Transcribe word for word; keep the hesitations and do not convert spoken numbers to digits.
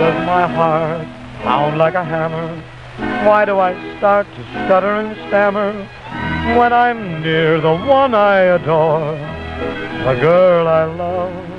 does my heart pound like a hammer? Why do I start to stutter and stammer when I'm near the one I adore, the girl I love?